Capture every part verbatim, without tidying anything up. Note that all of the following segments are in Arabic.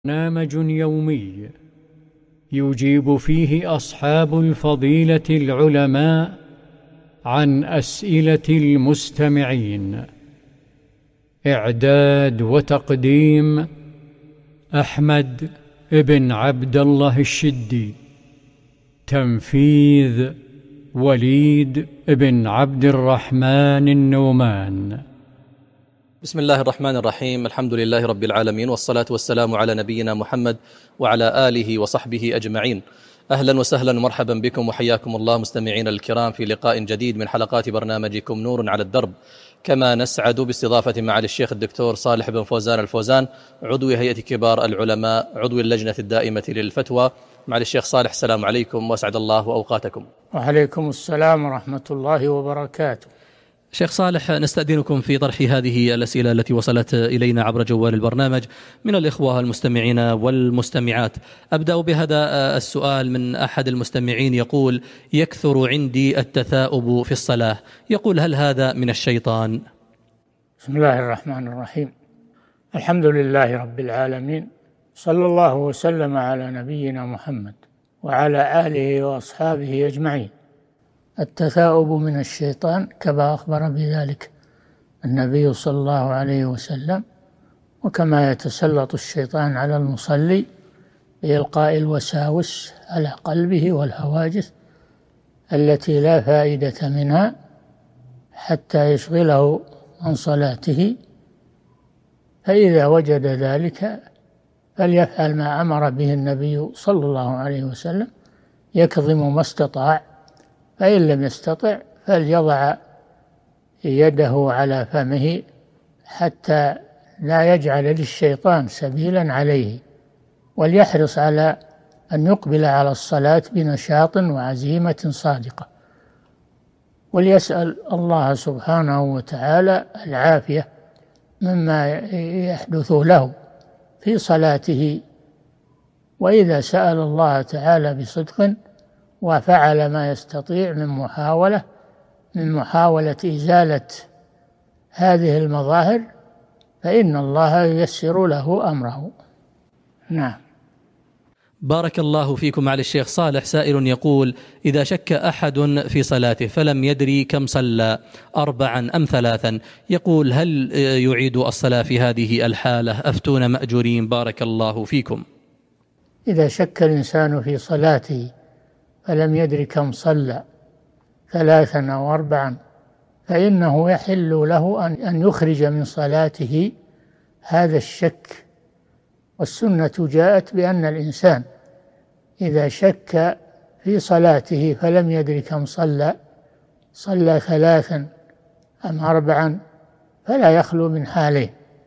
برنامج يومي يجيب فيه أصحاب الفضيلة العلماء عن أسئلة المستمعين. إعداد وتقديم أحمد بن عبد الله الشدي. تنفيذ وليد بن عبد الرحمن النومان. بسم الله الرحمن الرحيم. الحمد لله رب العالمين، والصلاة والسلام على نبينا محمد وعلى آله وصحبه أجمعين. أهلا وسهلا ومرحبا بكم وحياكم الله مستمعين الكرام في لقاء جديد من حلقات برنامجكم نور على الدرب. كما نسعد باستضافة معالي الشيخ الدكتور صالح بن فوزان الفوزان، عضو هيئة كبار العلماء، عضو اللجنة الدائمة للفتوى. معالي الشيخ صالح، السلام عليكم وأسعد الله أوقاتكم. وعليكم السلام ورحمة الله وبركاته. شيخ صالح، نستأذنكم في طرح هذه الأسئلة التي وصلت إلينا عبر جوال البرنامج من الإخوة المستمعين والمستمعات. أبدأ بهذا السؤال من أحد المستمعين، يقول: يكثر عندي التثاؤب في الصلاة، يقول: هل هذا من الشيطان؟ بسم الله الرحمن الرحيم. الحمد لله رب العالمين، صلى الله وسلم على نبينا محمد وعلى آله وأصحابه أجمعين. التثاؤب من الشيطان كما أخبر بذلك النبي صلى الله عليه وسلم، وكما يتسلط الشيطان على المصلي بإلقاء الوساوس على قلبه والهواجس التي لا فائدة منها حتى يشغله عن صلاته. فإذا وجد ذلك فليفعل ما أمر به النبي صلى الله عليه وسلم، يكظم ما استطاع، فإن لم يستطع فليضع يده على فمه حتى لا يجعل للشيطان سبيلا عليه، وليحرص على أن يقبل على الصلاة بنشاط وعزيمة صادقة، وليسأل الله سبحانه وتعالى العافية مما يحدث له في صلاته. وإذا سأل الله تعالى بصدق وفعل ما يستطيع من محاولة من محاولة إزالة هذه المظاهر فإن الله ييسر له أمره. نعم. بارك الله فيكم معالي الشيخ صالح. سائل يقول: إذا شك أحد في صلاته فلم يدري كم صلى، أربعا أم ثلاثا، يقول: هل يعيد الصلاة في هذه الحالة؟ أفتون مأجورين بارك الله فيكم. إذا شك الإنسان في صلاته فلم يدري كم صلى، ثلاثا أو أربعا، فإنه يحل له أن يخرج من صلاته هذا الشك. والسنة جاءت بأن الإنسان إذا شك في صلاته فلم يدري كم صلى، صلى ثلاثا أم أربعا، فلا يخلو من حالين.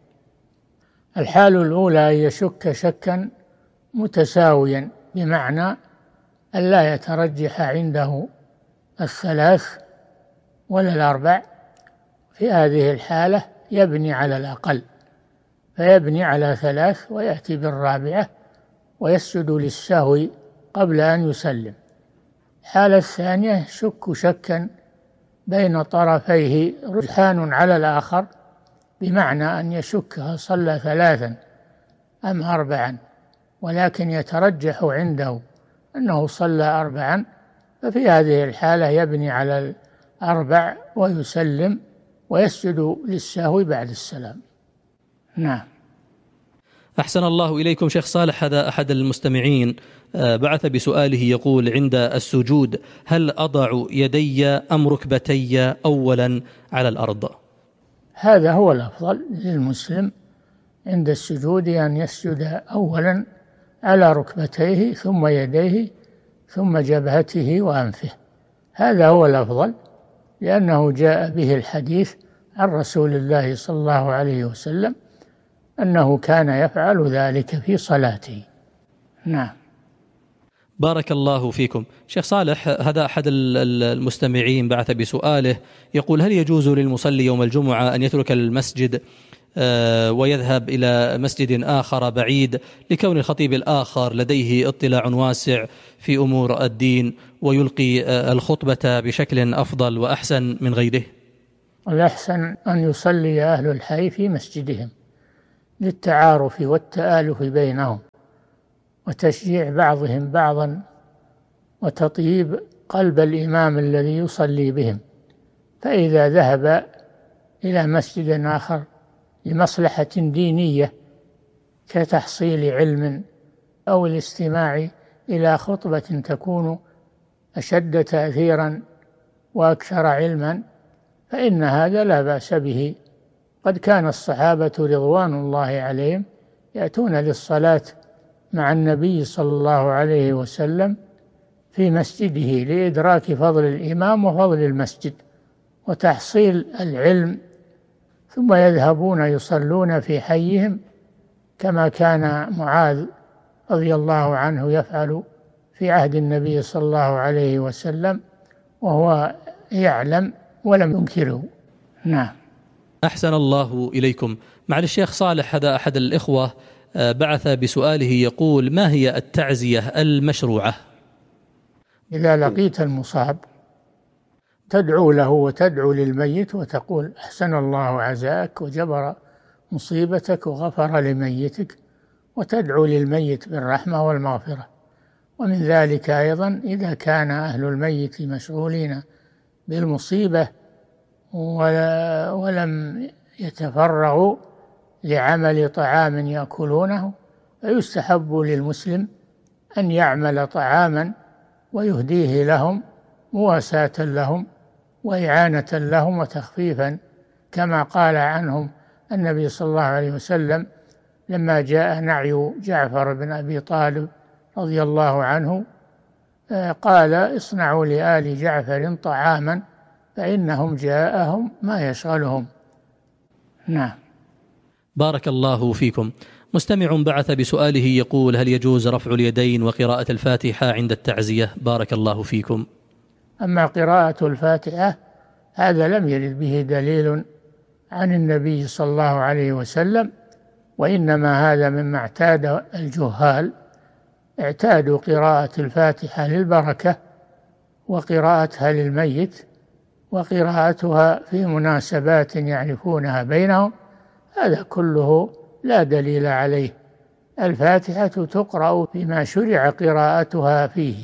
الحال الأولى أن يشك شكا متساويا، بمعنى أن لا يترجح عنده الثلاث ولا الأربع. في هذه الحالة يبني على الأقل، فيبني على ثلاث ويأتي بالرابعة ويسجد للسهو قبل أن يسلم. الحالة الثانية شك شكا بين طرفيه رجحان على الآخر، بمعنى أن يشك صلى ثلاثا أم أربعا، ولكن يترجح عنده أنه صلى أربعا، ففي هذه الحالة يبني على الأربع ويسلم ويسجد للسهو بعد السلام. نعم. أحسن الله إليكم شيخ صالح. هذا أحد المستمعين بعث بسؤاله، يقول: عند السجود هل أضع يدي أم ركبتي أولا على الأرض؟ هذا هو الأفضل للمسلم عند السجود، أن يسجد أولا على ركبتيه ثم يديه ثم جبهته وأنفه. هذا هو الأفضل، لأنه جاء به الحديث عن رسول الله صلى الله عليه وسلم أنه كان يفعل ذلك في صلاته. نعم. بارك الله فيكم شيخ صالح. هذا أحد المستمعين بعث بسؤاله، يقول: هل يجوز للمصلي يوم الجمعة أن يترك المسجد ويذهب إلى مسجد آخر بعيد لكون الخطيب الآخر لديه اطلاع واسع في أمور الدين ويلقي الخطبة بشكل أفضل وأحسن من غيره؟ الأحسن أن يصلي أهل الحي في مسجدهم، للتعارف والتآلف بينهم وتشجيع بعضهم بعضا وتطييب قلب الإمام الذي يصلي بهم. فإذا ذهب إلى مسجد آخر لمصلحة دينية كتحصيل علم أو الاستماع إلى خطبة تكون أشد تأثيرا وأكثر علما فإن هذا لا بأس به. قد كان الصحابة رضوان الله عليهم يأتون للصلاة مع النبي صلى الله عليه وسلم في مسجده لإدراك فضل الإمام وفضل المسجد وتحصيل العلم، ثم يذهبون يصلون في حيهم كما كان معاذ رضي الله عنه يفعل في عهد النبي صلى الله عليه وسلم وهو يعلم ولم ينكره. نعم. أحسن الله إليكم. مع الشيخ صالح هذا أحد الإخوة بعث بسؤاله يقول: ما هي التعزية المشروعة؟ إذا لقيت المصاب تدعو له وتدعو للميت وتقول: أحسن الله عزاك وجبر مصيبتك وغفر لميتك، وتدعو للميت بالرحمة والمغفرة. ومن ذلك أيضا إذا كان أهل الميت مشغولين بالمصيبة ولم يتفرغوا لعمل طعام يأكلونه فيستحب للمسلم أن يعمل طعاما ويهديه لهم مواساة لهم وإعانة لهم وتخفيفا، كما قال عنهم النبي صلى الله عليه وسلم لما جاء نعي جعفر بن أبي طالب رضي الله عنه قال: اصنعوا لآل جعفر طعاما فإنهم جاءهم ما يشغلهم. نعم. بارك الله فيكم. مستمع بعث بسؤاله يقول: هل يجوز رفع اليدين وقراءة الفاتحة عند التعزية؟ بارك الله فيكم. أما قراءة الفاتحة هذا لم يرد به دليل عن النبي صلى الله عليه وسلم، وإنما هذا مما اعتاد الجهال، اعتادوا قراءة الفاتحة للبركة وقراءتها للميت وقراءتها في مناسبات يعرفونها بينهم، هذا كله لا دليل عليه. الفاتحة تقرأ فيما شرع قراءتها فيه،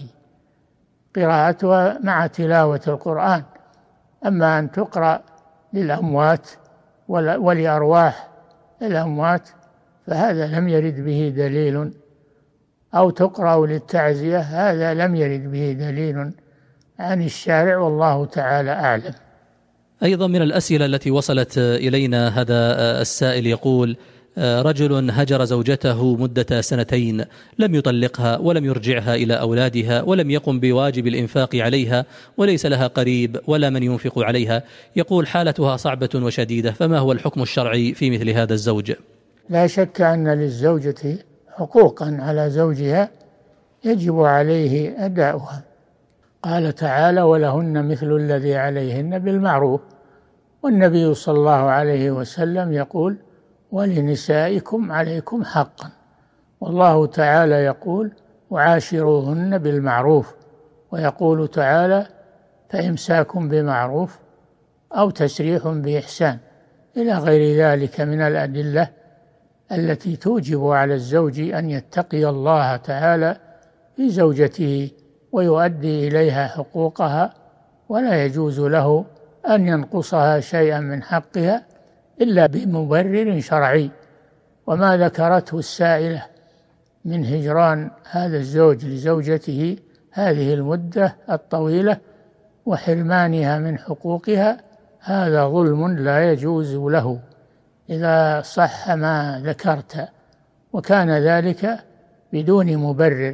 قراءتها مع تلاوة القرآن. أما أن تقرأ للأموات ولأرواح الأموات فهذا لم يرد به دليل، أو تقرأ للتعزية هذا لم يرد به دليل عن الشارع، والله تعالى أعلم. أيضا من الأسئلة التي وصلت إلينا هذا السائل يقول: رجل هجر زوجته مدة سنتين، لم يطلقها ولم يرجعها إلى أولادها ولم يقم بواجب الإنفاق عليها وليس لها قريب ولا من ينفق عليها، يقول حالتها صعبة وشديدة، فما هو الحكم الشرعي في مثل هذا الزوج؟ لا شك أن للزوجة حقوقا على زوجها يجب عليه أداؤها. قال تعالى: ولهن مثل الذي عليهن بالمعروف. والنبي صلى الله عليه وسلم يقول: ولنسائكم عليكم حقا. والله تعالى يقول: وعاشروهن بالمعروف. ويقول تعالى: فإمساك بمعروف أو تسريح بإحسان، إلى غير ذلك من الأدلة التي توجب على الزوج أن يتقي الله تعالى في زوجته ويؤدي إليها حقوقها، ولا يجوز له أن ينقصها شيئا من حقها إلا بمبرر شرعي. وما ذكرته السائلة من هجران هذا الزوج لزوجته هذه المدة الطويلة وحرمانها من حقوقها هذا ظلم لا يجوز له إذا صح ما ذكرت، وكان ذلك بدون مبرر،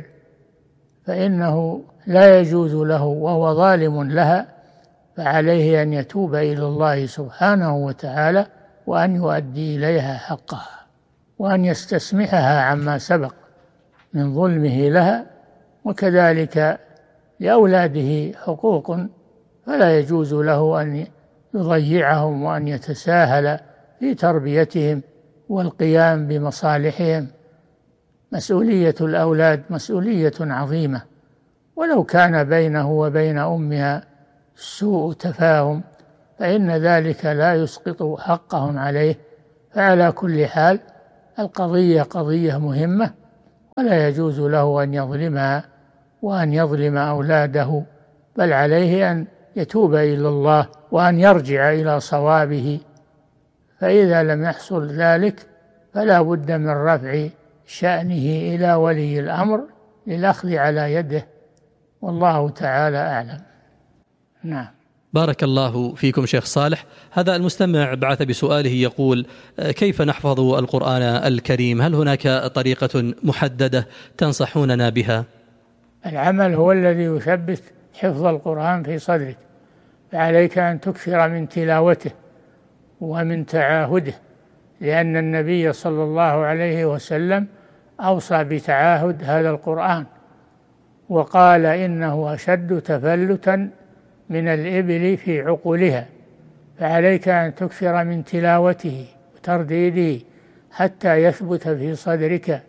فإنه لا يجوز له وهو ظالم لها، فعليه أن يتوب إلى الله سبحانه وتعالى وأن يؤدي إليها حقها وأن يستسمحها عما سبق من ظلمه لها. وكذلك لأولاده حقوق فلا يجوز له أن يضيعهم وأن يتساهل في تربيتهم والقيام بمصالحهم. مسؤولية الأولاد مسؤولية عظيمة، ولو كان بينه وبين أمها سوء تفاهم فإن ذلك لا يسقط حقهم عليه. فعلى كل حال القضية قضية مهمة، ولا يجوز له أن يظلمها وأن يظلم أولاده، بل عليه أن يتوب إلى الله وأن يرجع إلى صوابه. فإذا لم يحصل ذلك فلا بد من رفع شأنه إلى ولي الأمر للأخذ على يده، والله تعالى أعلم. نعم. بارك الله فيكم شيخ صالح. هذا المستمع بعث بسؤاله يقول: كيف نحفظ القرآن الكريم؟ هل هناك طريقة محددة تنصحوننا بها؟ العمل هو الذي يثبت حفظ القرآن في صدرك، فعليك أن تكثر من تلاوته ومن تعاهده، لأن النبي صلى الله عليه وسلم أوصى بتعاهد هذا القرآن وقال إنه أشد تفلتا من الإبل في عقولها، فعليك أن تكثر من تلاوته وترديده حتى يثبت في صدرك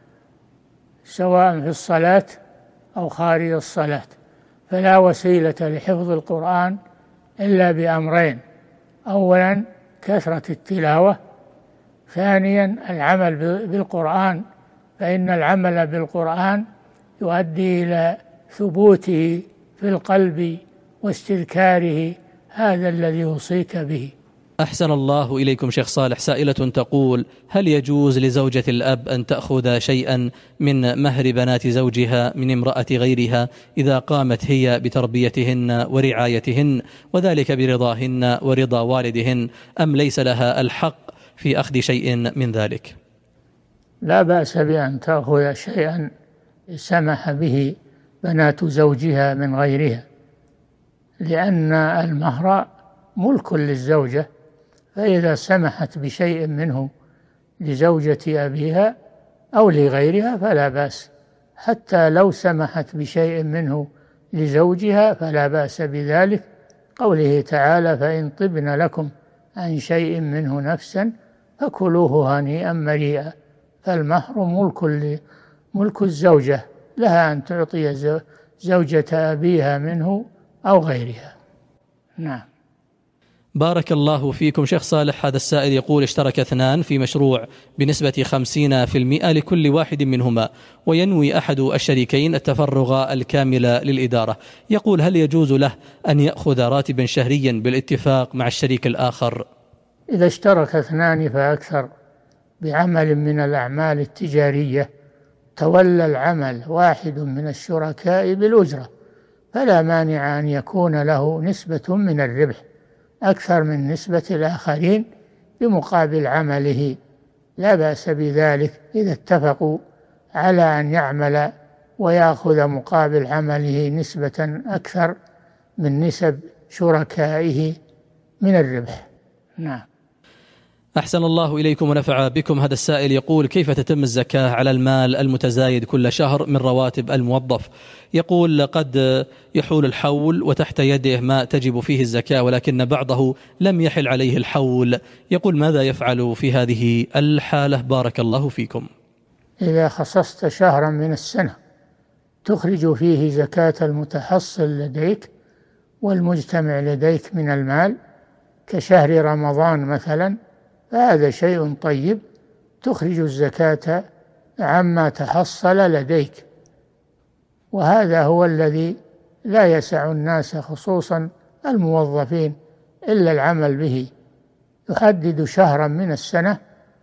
سواء في الصلاة أو خارج الصلاة. فلا وسيلة لحفظ القرآن إلا بأمرين: أولا كثرة التلاوة، ثانيا العمل بالقرآن، فإن العمل بالقرآن يؤدي إلى ثبوته في القلب واستذكاره، هذا الذي يوصيك به. أحسن الله إليكم شيخ صالح. سائلة تقول: هل يجوز لزوجة الأب أن تأخذ شيئا من مهر بنات زوجها من امرأة غيرها إذا قامت هي بتربيتهن ورعايتهن، وذلك برضاهن ورضا والدهن، أم ليس لها الحق في أخذ شيء من ذلك؟ لا بأس بأن تأخذ شيئا سمح به بنات زوجها من غيرها، لأن المهر ملك للزوجة، فإذا سمحت بشيء منه لزوجة أبيها أو لغيرها فلا بأس، حتى لو سمحت بشيء منه لزوجها فلا بأس بذلك، قوله تعالى: فإن طبن لكم عن شيء منه نفسا فكلوه هنيئا مريئا. فالمهر ملك ملك الزوجة، لها أن تعطي زوجة أبيها منه أو غيرها. نعم. بارك الله فيكم شيخ صالح. هذا السائل يقول: اشترك اثنان في مشروع بنسبة خمسين في المئة لكل واحد منهما، وينوي أحد الشريكين التفرغ الكامل للإدارة. يقول: هل يجوز له أن يأخذ راتبا شهريا بالاتفاق مع الشريك الآخر؟ إذا اشترك اثنان فأكثر بعمل من الأعمال التجارية تولى العمل واحد من الشركاء بالأجرة، فلا مانع أن يكون له نسبة من الربح أكثر من نسبة الآخرين بمقابل عمله، لا بأس بذلك إذا اتفقوا على أن يعمل ويأخذ مقابل عمله نسبة أكثر من نسب شركائه من الربح. نعم. أحسن الله إليكم ونفع بكم. هذا السائل يقول: كيف تتم الزكاة على المال المتزايد كل شهر من رواتب الموظف؟ يقول: قد يحول الحول وتحت يده ما تجب فيه الزكاة، ولكن بعضه لم يحل عليه الحول. يقول: ماذا يفعل في هذه الحالة؟ بارك الله فيكم. إذا خصصت شهرا من السنة تخرج فيه زكاة المتحصل لديك والمجتمع لديك من المال كشهر رمضان مثلا، فهذا شيء طيب، تخرج الزكاة عما تحصل لديك، وهذا هو الذي لا يسع الناس خصوصا الموظفين إلا العمل به. يحدد شهرا من السنة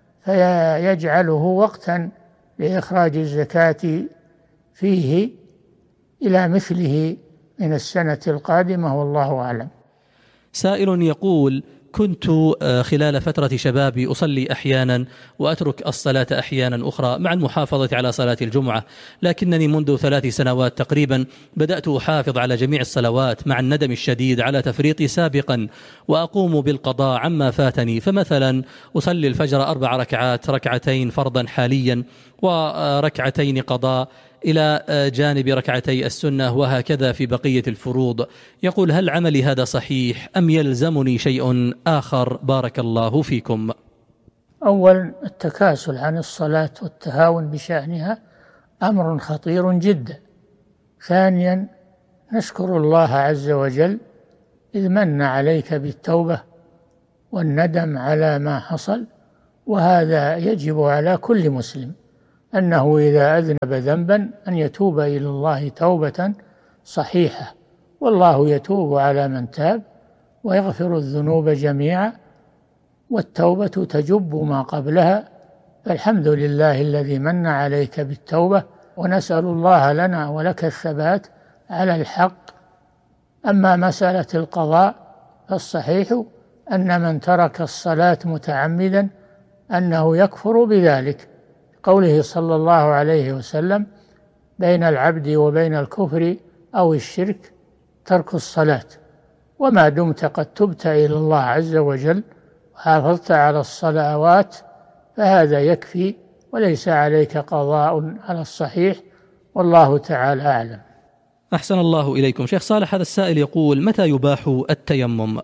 فيجعله وقتا لإخراج الزكاة فيه إلى مثله من السنة القادمة، والله أعلم. سائل يقول: كنت خلال فترة شبابي أصلي أحيانا وأترك الصلاة أحيانا أخرى مع المحافظة على صلاة الجمعة، لكنني منذ ثلاث سنوات تقريبا بدأت أحافظ على جميع الصلوات مع الندم الشديد على تفريطي سابقا، وأقوم بالقضاء عما فاتني. فمثلا أصلي الفجر أربع ركعات، ركعتين فرضا حاليا وركعتين قضاء، إلى جانب ركعتي السنة، وهكذا في بقية الفروض. يقول: هل عملي هذا صحيح أم يلزمني شيء آخر؟ بارك الله فيكم. أولا، التكاسل عن الصلاة والتهاون بشأنها أمر خطير جدا. ثانيا، نشكر الله عز وجل إذ من عليك بالتوبة والندم على ما حصل، وهذا يجب على كل مسلم أنه إذا أذنب ذنبا أن يتوب إلى الله توبة صحيحة، والله يتوب على من تاب ويغفر الذنوب جميعا، والتوبة تجب ما قبلها. فالحمد لله الذي من عليك بالتوبة، ونسأل الله لنا ولك الثبات على الحق. أما مسألة القضاء فالصحيح أن من ترك الصلاة متعمدا أنه يكفر بذلك، قوله صلى الله عليه وسلم: بين العبد وبين الكفر أو الشرك ترك الصلاة. وما دمت قد تبت إلى الله عز وجل وحافظت على الصلوات فهذا يكفي، وليس عليك قضاء على الصحيح، والله تعالى أعلم. أحسن الله إليكم. شيخ صالح، هذا السائل يقول: متى يباح التيمم؟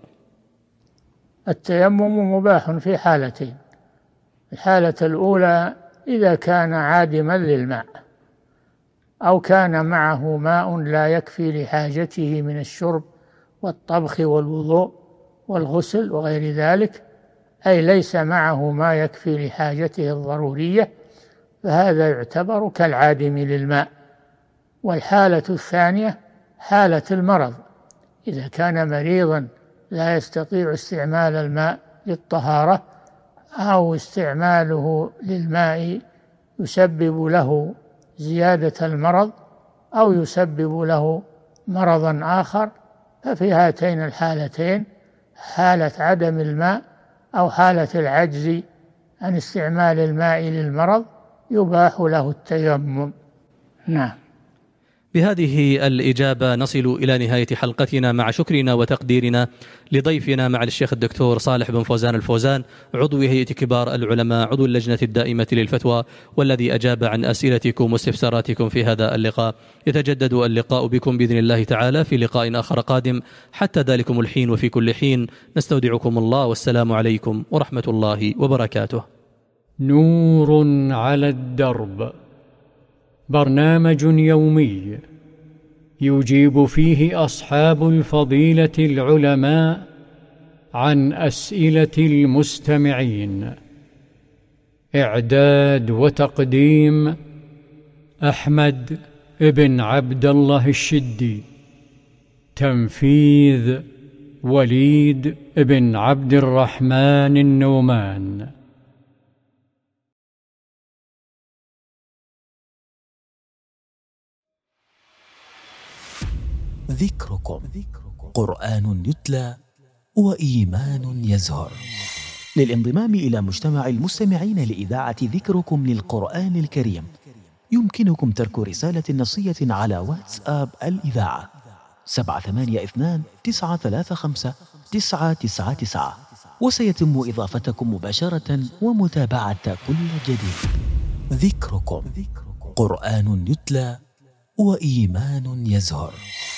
التيمم مباح في حالتين: الحالة الأولى إذا كان عادما للماء، أو كان معه ماء لا يكفي لحاجته من الشرب والطبخ والوضوء والغسل وغير ذلك، أي ليس معه ما يكفي لحاجته الضرورية، فهذا يعتبر كالعادم للماء. والحالة الثانية حالة المرض، إذا كان مريضا لا يستطيع استعمال الماء للطهارة، أو استعماله للماء يسبب له زيادة المرض أو يسبب له مرضا آخر، ففي هاتين الحالتين، حالة عدم الماء أو حالة العجز عن استعمال الماء للمرض، يباح له التيمم. نعم. بهذه الإجابة نصل إلى نهاية حلقتنا، مع شكرنا وتقديرنا لضيفنا مع الشيخ الدكتور صالح بن فوزان الفوزان، عضو هيئة كبار العلماء، عضو اللجنة الدائمة للفتوى، والذي أجاب عن أسئلتكم واستفساراتكم في هذا اللقاء. يتجدد اللقاء بكم بإذن الله تعالى في لقاء آخر قادم. حتى ذلكم الحين وفي كل حين نستودعكم الله، والسلام عليكم ورحمة الله وبركاته. نور على الدرب، برنامج يومي يجيب فيه أصحاب الفضيلة العلماء عن أسئلة المستمعين. إعداد وتقديم أحمد بن عبد الله الشدي. تنفيذ وليد بن عبد الرحمن النومان. ذكركم قرآن يتلى وإيمان يزهر. للانضمام إلى مجتمع المستمعين لإذاعة ذكركم للقرآن الكريم يمكنكم ترك رسالة نصية على واتساب الإذاعة سبعة ثمانية اثنان تسعة ثلاثة خمسة تسعة تسعة تسعة، وسيتم إضافتكم مباشرة ومتابعة كل جديد. ذكركم قرآن يتلى وإيمان يزهر.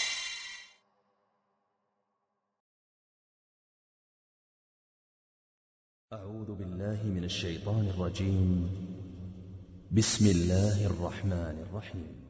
أعوذ بالله من الشيطان الرجيم. بسم الله الرحمن الرحيم.